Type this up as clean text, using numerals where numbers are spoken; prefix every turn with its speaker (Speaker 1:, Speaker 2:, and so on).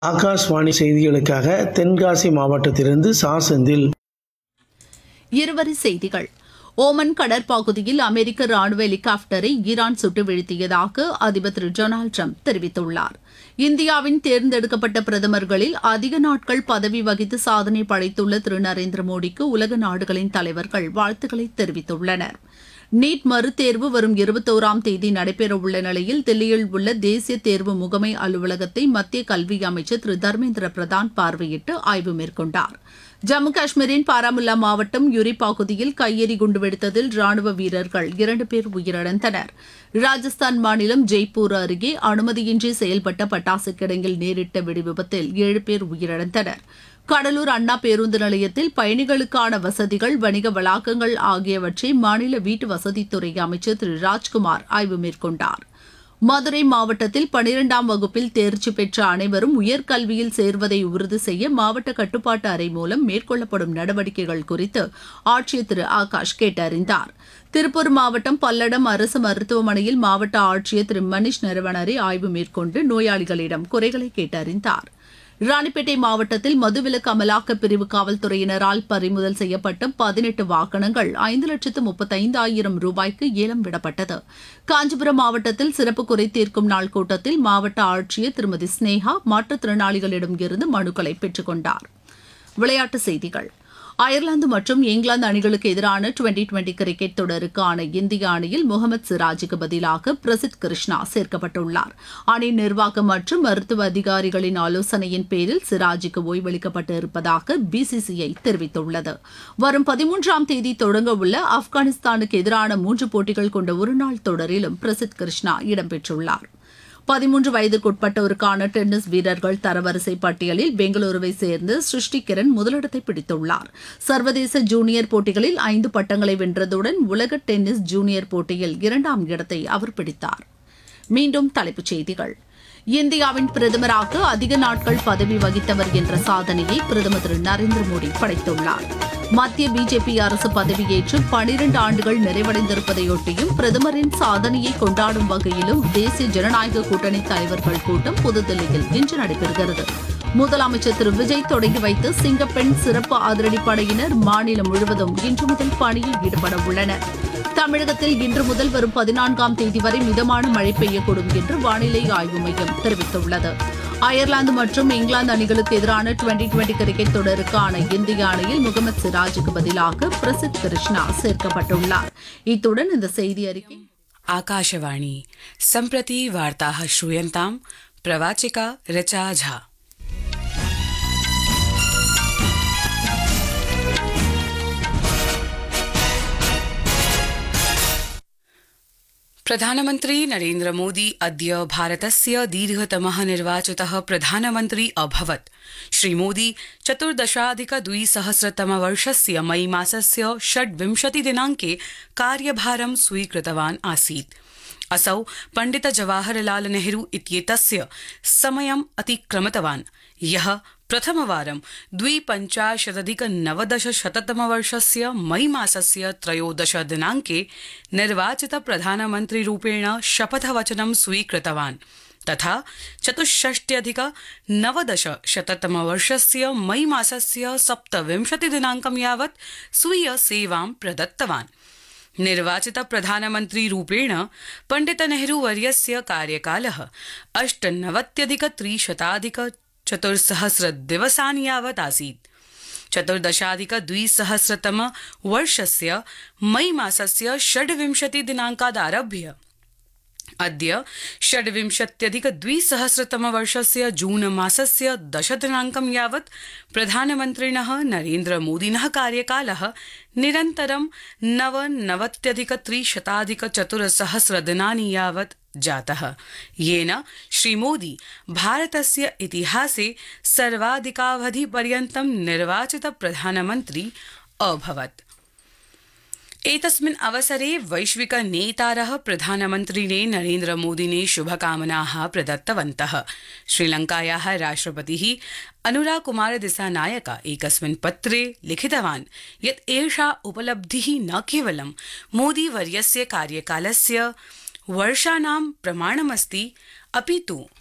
Speaker 1: ஆகாஷ்வாணி செய்திகளுக்காக தென்காசி மாவட்டத்திலிருந்து சா செந்தில்.
Speaker 2: இருவரி செய்திகள். ஓமன் கடற்பகுதியில் அமெரிக்க ராணுவ ஹெலிகாப்டரை ஈரான் சுட்டு வீழ்த்தியதாக அதிபர் திரு டொனால்டு டிரம்ப் தெரிவித்துள்ளார். இந்தியாவின் தேர்ந்தெடுக்கப்பட்ட பிரதமர்களில் அதிக நாட்கள் பதவி வகித்து சாதனை படைத்துள்ள திரு நரேந்திர மோடிக்கு உலக நாடுகளின் தலைவர்கள் வாழ்த்துக்களை தெரிவித்துள்ளனர். நீட் மறுதேர்வு வரும் 21ஆம் தேதி நடைபெறவுள்ள நிலையில் தில்லியில் உள்ள தேசிய தேர்வு முகமை அலுவலகத்தை மத்திய கல்வி அமைச்சர் திரு தர்மேந்திர பிரதான் பார்வையிட்டு ஆய்வு மேற்கொண்டார். ஜம்மு காஷ்மீரின் பாராமுல்லா மாவட்டம் யுரி பகுதியில் கையெறி குண்டுவெடித்ததில் ராணுவ வீரர்கள் 2 பேர் உயிரிழந்தனர். ராஜஸ்தான் மாநிலம் ஜெய்ப்பூர் அருகே அனுமதியின்றி செயல்பட்ட பட்டாசு கிடங்கில் நேரிட்ட வெடிவிபத்தில் 7 பேர் உயிரிழந்தனர். கடலூர் அண்ணா பேருந்து நிலையத்தில் பயணிகளுக்கான வசதிகள், வணிக வளாகங்கள் ஆகியவற்றை மாநில வீட்டு வசதித்துறை அமைச்சர் திரு ராஜ்குமார் ஆய்வு மேற்கொண்டார். மதுரை மாவட்டத்தில் 12ஆம் வகுப்பில் தேர்ச்சி பெற்ற அனைவரும் உயர்கல்வியில் சேர்வதை உறுதி செய்ய மாவட்ட கட்டுப்பாட்டு அறை மூலம் மேற்கொள்ளப்படும் நடவடிக்கைகள் குறித்து ஆட்சியர் திரு ஆகாஷ் கேட்டறிந்தார். திருப்பூர் மாவட்டம் பல்லடம் அரசு மருத்துவமனையில் மாவட்ட ஆட்சியர் திரு மணிஷ் நரவணரே ஆய்வு மேற்கொண்டு நோயாளிகளிடம் குறைகளை கேட்டறிந்தார். ராணிப்பேட்டை மாவட்டத்தில் மதுவிலக்கு அமலாக்க பிரிவு காவல்துறையினரால் பறிமுதல் செய்யப்பட்ட 18 வாகனங்கள் 5,35,000 ரூபாய்க்கு ஏலம் விடப்பட்டது. காஞ்சிபுரம் மாவட்டத்தில் சிறப்பு குறை தீர்க்கும் நாள் கூட்டத்தில் மாவட்ட ஆட்சியர் திருமதி ஸ்னேகா மாற்றுத்திறனாளிகளிடம் இருந்து மனுக்களை பெற்றுக் கொண்டார். விளையாட்டுச் செய்திகள். அயர்லாந்து மற்றும் இங்கிலாந்து அணிகளுக்கு எதிரான 2020 கிரிக்கெட் தொடருக்கான இந்திய அணியில் முகமது சிராஜுக்கு பதிலாக பிரசித் கிருஷ்ணா சேர்க்கப்பட்டுள்ளார். அணி நிர்வாகம் மற்றும் மருத்துவ அதிகாரிகளின் ஆலோசனையின் பேரில் சிராஜுக்கு ஓய்வளிக்கப்பட்டு இருப்பதாக பிசிசிஐ தெரிவித்துள்ளது. வரும் 13ஆம் தேதி தொடங்க உள்ள ஆப்கானிஸ்தானுக்கு எதிரான 3 போட்டிகள் கொண்ட ஒருநாள் தொடரிலும் பிரசித் கிருஷ்ணா இடம்பெற்றுள்ளார். 13 வயதிற்குட்பட்டோருக்கான டென்னிஸ் வீரர்கள் தரவரிசை பட்டியலில் பெங்களூருவை சேர்ந்த சிருஷ்டி கிரண் முதலிடத்தை பிடித்துள்ளார். சர்வதேச ஜூனியர் போட்டிகளில் 5 பட்டங்களை வென்றதுடன் உலக டென்னிஸ் ஜூனியர் போட்டியில் 2ஆம் இடத்தை அவர் பிடித்தார். மீண்டும் தலைப்புச் செய்திகள். இந்தியாவின் பிரதமராக அதிக நாட்கள் பதவி வகித்தவர் என்ற சாதனையை பிரதமர் திரு நரேந்திர மோடி படைத்துள்ளார். மத்திய பிஜேபி அரசு பதவியேற்று 12 ஆண்டுகள் நிறைவடைந்திருப்பதையொட்டியும் பிரதமரின் சாதனையை கொண்டாடும் வகையிலும் தேசிய ஜனநாயக கூட்டணி தலைவர்கள் கூட்டம் புதுதில்லியில் இன்று நடைபெறுகிறது. முதலமைச்சர் திரு விஜய் தொடங்கி வைத்த சிங்கப்பெண் சிறப்பு அதிரடிப்படையினர் மாநிலம் முழுவதும் இன்று முதல் பணியில் ஈடுபட உள்ளனர். தமிழகத்தில் இன்று முதல் வரும் 14ஆம் தேதி வரை மிதமான மழை பெய்யக்கூடும் என்று வானிலை ஆய்வு மையம் தெரிவித்துள்ளது. அயர்லாந்து மற்றும் இங்கிலாந்து அணிகளுக்கு எதிரான 2020 கிரிக்கெட் தொடருக்கான இந்திய அணியில் முகமது சிராஜுக்கு பதிலாக பிரசித் கிருஷ்ணா சேர்க்கப்பட்டுள்ளார். இத்துடன் இந்த செய்தி அறிக்கை.
Speaker 3: आकाशवाणी सम्प्रति वार्ताः श्रूयन्ताम् प्रवाचिका ऋचा झा। प्रधानमन्त्री नरेन्द्र मोदी अद्य भारतस्य दीर्घतमः निर्वाचितः प्रधानमन्त्री अभवत्। श्रीमोदी 14,200तमवर्षस्य मई मासस्य 26 दिनाङ्के कार्यभारं स्वीकृतवान् आसीत्। असौ पण्डित जवाहरलाल नेहरू इत्येतस्य समयम् अतिक्रमितवान्, यः प्रथमवारं 25,990तमवर्षस्य मई मासस्य 13 दिनाङ्के निर्वाचित प्रधानमन्त्रीरूपेण शपथवचनं स्वीकृतवान् तथा 64,990तमवर्षस्य मई मासस्य 27 दिनाङ्कं यावत् स्वीय सेवां प्रदत्तवान्। निर्वाचित प्रधानमन्त्रीरूपेण पण्डित नेहरू वर्यस्य कार्यकालः 98,300 दिवसानि यावत् आसीत्। 14,200तमवर्षस्य मई मासस्य 26 दिनाङ्कादारभ्य अद्य 26,200तमवर्षस्य जून मासस्य 10 दिनाङ्कं यावत् प्रधानमन्त्रिणः नरेन्द्र मोदिनः कार्यकालः निरन्तरं 99,300 दिनानि यावत् जातः, येन श्रीमोदी भारतस्य इतिहासे सर्वाधिकावधिपर्यन्तं निर्वाचित प्रधानमन्त्री अभवत्। एतस्मिन् अवसरे वैश्विक नेतारः प्रधानमन्त्रिणे नरेन्द्र मोदिने शुभकामनाः प्रदत्तवन्तः। श्रीलङ्कायाः राष्ट्रपतिः अनुरा कुमार दिसानायक एकस्मिन् पत्रे लिखितवान् यत् एषा उपलब्धिः न केवलं मोदीवर्यस्य कार्यकालस्य वर्षाणां प्रमाणमस्ति, अपि तु